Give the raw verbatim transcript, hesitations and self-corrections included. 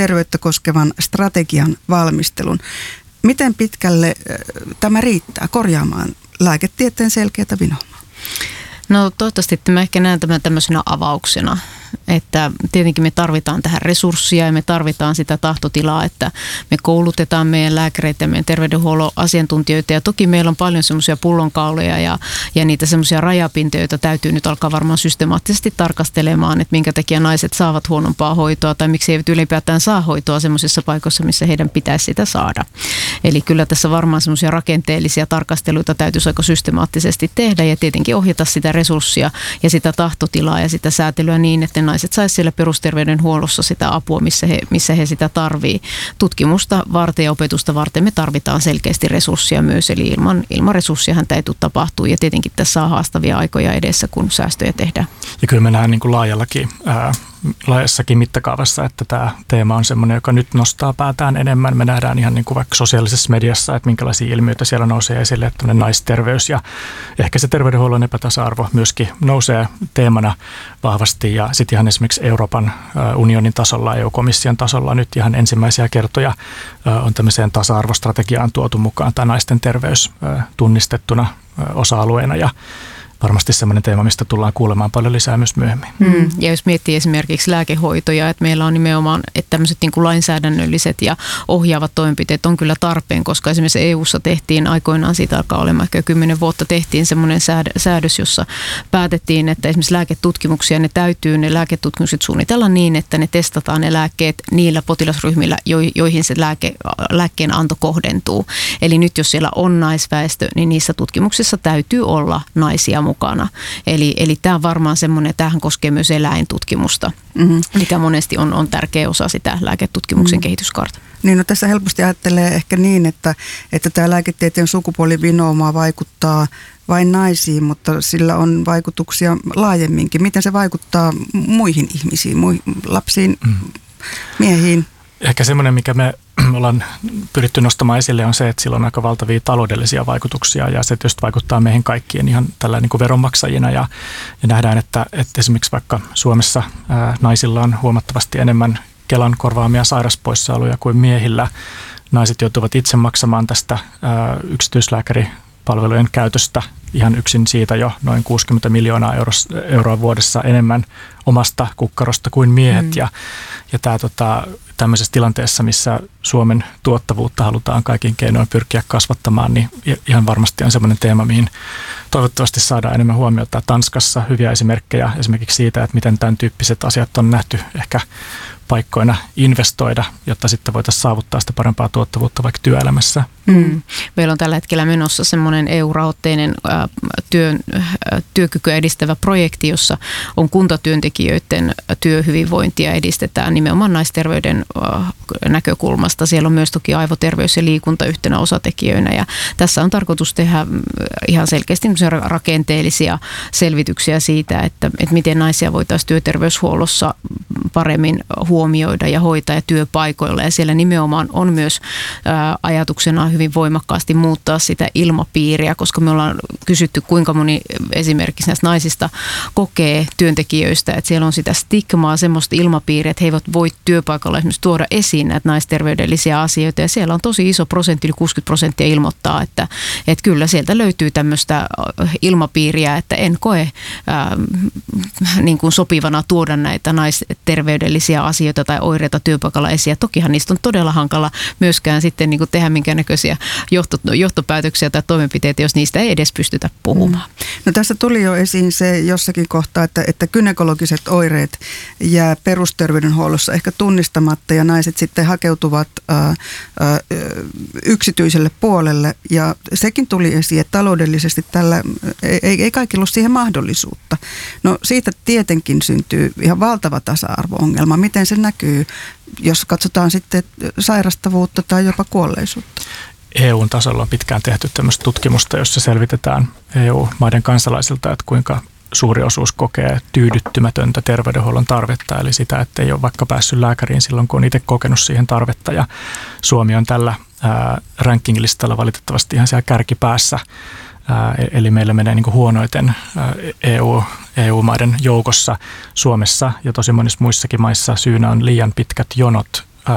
terveyttä koskevan strategian valmistelun. Miten pitkälle tämä riittää korjaamaan lääketieteen selkeätä vinoumaa? No toivottavasti, että mä ehkä näen tämän tämmöisenä avauksena, että tietenkin me tarvitaan tähän resurssia ja me tarvitaan sitä tahtotilaa, että me koulutetaan meidän lääkäreitä ja meidän terveydenhuollon asiantuntijoita ja toki meillä on paljon semmoisia pullonkauloja ja, ja niitä semmoisia rajapintoja, joita täytyy nyt alkaa varmaan systemaattisesti tarkastelemaan, että minkä takia naiset saavat huonompaa hoitoa tai miksi eivät ylipäätään saa hoitoa semmoisissa paikoissa, missä heidän pitäisi sitä saada. Eli kyllä tässä varmaan semmoisia rakenteellisia tarkasteluita täytyisi aika systemaattisesti tehdä ja tietenkin ohjata sitä resurssia ja sitä tahtotilaa ja sitä säätelyä niin, että naiset saisivat siellä perusterveydenhuollossa sitä apua, missä he, missä he sitä tarvii. Tutkimusta varten ja opetusta varten me tarvitaan selkeästi resursseja myös, eli ilman, ilman resursseja tämä ei tule tapahtua ja tietenkin tässä on haastavia aikoja edessä, kun säästöjä tehdään. Ja kyllä me nähdään niin kuin laajallakin, ää, laajassakin mittakaavassa, että tämä teema on semmoinen, joka nyt nostaa päätään enemmän. Me nähdään ihan niin kuin vaikka sosiaalisessa mediassa, että minkälaisia ilmiöitä siellä nousee esille, että naisterveys ja ehkä se terveydenhuollon epätasa-arvo myöskin nousee teemana vahvasti ja sitten ihan esimerkiksi Euroopan unionin tasolla, E U-komission tasolla nyt ihan ensimmäisiä kertoja on tämmöiseen tasa-arvostrategiaan tuotu mukaan tämä naisten terveys tunnistettuna osa-alueena ja varmasti sellainen teema, mistä tullaan kuulemaan paljon lisää myös myöhemmin. Mm. Ja jos miettii esimerkiksi lääkehoitoja, että meillä on nimenomaan, että tämmöiset niin kuin lainsäädännölliset ja ohjaavat toimenpiteet on kyllä tarpeen, koska esimerkiksi E U:ssa tehtiin aikoinaan, siitä alkaa olemaan ehkä kymmenen vuotta, tehtiin semmoinen säädös, jossa päätettiin, että esimerkiksi lääketutkimuksia, ne täytyy ne lääketutkimukset suunnitella niin, että ne testataan ne lääkkeet niillä potilasryhmillä, joihin se lääke, lääkkeen anto kohdentuu. Eli nyt jos siellä on naisväestö, niin niissä tutkimuksissa täytyy olla naisia mukana. Eli, eli tämä on varmaan semmoinen, tämähän koskee myös eläintutkimusta, mm-hmm. mikä monesti on, on tärkeä osa sitä lääketutkimuksen mm-hmm. kehityskaarta. Niin, no tässä helposti ajattelee ehkä niin, että, että tämä lääketieteen sukupuolivinouma vaikuttaa vain naisiin, mutta sillä on vaikutuksia laajemminkin. Miten se vaikuttaa muihin ihmisiin, muihin, lapsiin, mm. miehiin? Ehkä semmoinen, mikä me ollaan pyritty nostamaan esille, on se, että sillä on aika valtavia taloudellisia vaikutuksia ja se tietysti vaikuttaa meihin kaikkien ihan tällä niin kuin veronmaksajina ja, ja nähdään, että, että esimerkiksi vaikka Suomessa ää, naisilla on huomattavasti enemmän Kelan korvaamia sairaspoissaoloja kuin miehillä. Naiset joutuvat itse maksamaan tästä ää, yksityislääkäripalvelujen käytöstä ihan yksin siitä jo noin kuusikymmentä miljoonaa euros, euroa vuodessa enemmän omasta kukkarosta kuin miehet mm. ja, ja tämä tota, tämmöisessä tilanteessa, missä Suomen tuottavuutta halutaan kaikin keinoin pyrkiä kasvattamaan, niin ihan varmasti on semmoinen teema, mihin toivottavasti saadaan enemmän huomiota. Tanskassa hyviä esimerkkejä esimerkiksi siitä, että miten tämän tyyppiset asiat on nähty ehkä paikkoina investoida, jotta sitten voitaisiin saavuttaa sitä parempaa tuottavuutta vaikka työelämässä. Mm. Meillä on tällä hetkellä menossa semmoinen E U-rahoitteinen ä, työn, ä, työkykyä edistävä projekti, jossa on kuntatyöntekijöiden työhyvinvointia edistetään nimenomaan naisterveyden ä, näkökulmasta. Siellä on myös toki aivoterveys ja liikunta yhtenä osatekijöinä ja tässä on tarkoitus tehdä ihan selkeästi rakenteellisia selvityksiä siitä, että, että miten naisia voitaisiin työterveyshuollossa paremmin huomioida ja hoitaa ja työpaikoilla ja siellä nimenomaan on myös ä, ajatuksena hyvin voimakkaasti muuttaa sitä ilmapiiriä, koska me ollaan kysytty kuinka moni esimerkiksi näistä naisista kokee työntekijöistä, että siellä on sitä stigmaa, semmoista ilmapiiriä, että he eivät voi työpaikalla esimerkiksi tuoda esiin näitä naisterveydellisiä asioita ja siellä on tosi iso prosentti, yli kuusikymmentä prosenttia ilmoittaa, että, että kyllä sieltä löytyy tämmöistä ilmapiiriä, että en koe ää, niin kuin sopivana tuoda näitä naisterveydellisiä asioita tai oireita työpaikalla esiin. Ja tokihan niistä on todella hankala myöskään sitten niin kuin tehdä minkäännäköisiä johto, johtopäätöksiä tai toimenpiteitä, jos niistä ei edes pystytä puhumaan. No tässä tuli jo esiin se jossakin kohtaa, että, että gynekologiset oireet jää perusterveydenhuollossa ehkä tunnistamatta ja naiset sitten hakeutuvat ää, ää, yksityiselle puolelle ja sekin tuli esiin, että taloudellisesti tällä ei, ei kaikilla ole siihen mahdollisuutta. No siitä tietenkin syntyy ihan valtava tasa-arvo-ongelma. Miten se näkyy, jos katsotaan sitten sairastavuutta tai jopa kuolleisuutta? E U:n tasolla on pitkään tehty tämmöistä tutkimusta, jossa selvitetään E U-maiden kansalaisilta, että kuinka suuri osuus kokee tyydyttymätöntä terveydenhuollon tarvetta, eli sitä, että ei ole vaikka päässyt lääkäriin silloin, kun on itse kokenut siihen tarvetta. Ja Suomi on tällä ää, ranking-listalla valitettavasti ihan siellä kärkipäässä. Eli meillä menee niin kuin huonoiten E U, E U-maiden joukossa Suomessa ja tosi monissa muissakin maissa syynä on liian pitkät jonot